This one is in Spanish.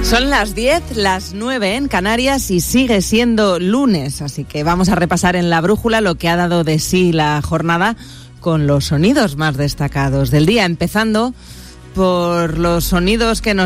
Son las 10, las 9 en Canarias y sigue siendo lunes, así que vamos a repasar en la brújula lo que ha dado de sí la jornada con los sonidos más destacados del día, empezando por los sonidos que nos